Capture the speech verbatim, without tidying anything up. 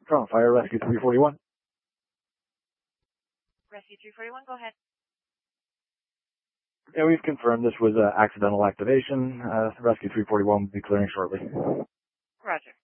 From Fire Rescue three forty-one. Rescue three forty-one, go ahead. Yeah, we've confirmed this was uh, accidental activation. Uh, Rescue three forty-one will be clearing shortly. Roger.